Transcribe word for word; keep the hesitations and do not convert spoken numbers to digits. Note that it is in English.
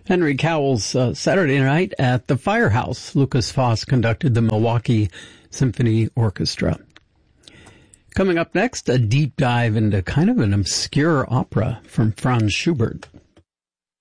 Henry Cowell's uh, Saturday night at the Firehouse. Lucas Foss conducted the Milwaukee Symphony Orchestra. Coming up next, a deep dive into kind of an obscure opera from Franz Schubert.